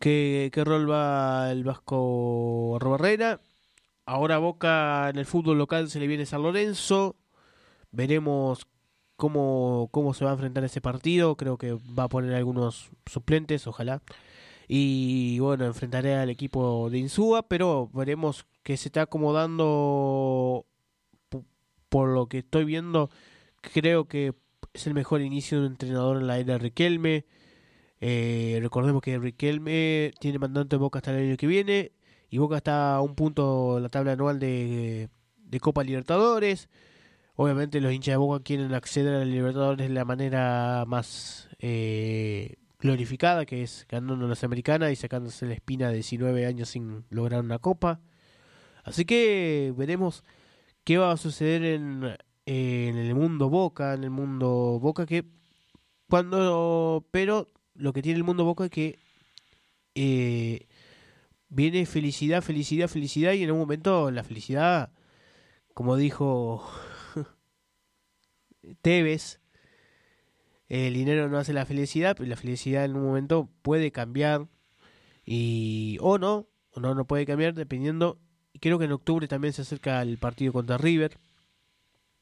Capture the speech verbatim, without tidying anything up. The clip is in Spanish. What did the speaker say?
qué, qué rol va el Vasco Robarrera. Ahora Boca en el fútbol local se le viene San Lorenzo. Veremos cómo, cómo se va a enfrentar ese partido. Creo que va a poner algunos suplentes, ojalá. Y bueno, enfrentaré al equipo de Insúa, pero veremos que se está acomodando pu- por lo que estoy viendo. Creo que es el mejor inicio de un entrenador en la era Riquelme. Eh, recordemos que Riquelme tiene mandato de Boca hasta el año que viene y Boca está a un punto en la tabla anual de, de Copa Libertadores. Obviamente los hinchas de Boca quieren acceder a la Libertadores de la manera más eh, glorificada, que es ganando la Sudamericana y sacándose la espina de diecinueve años sin lograr una copa. Así que veremos qué va a suceder en, eh, en el mundo Boca, en el mundo Boca que cuando... Pero lo que tiene el mundo Boca es que eh, viene felicidad, felicidad, felicidad y en un momento la felicidad, como dijo Tevez, el dinero no hace la felicidad, pero la felicidad en un momento puede cambiar y o no, o no, no puede cambiar dependiendo. Y creo que en octubre también se acerca el partido contra River.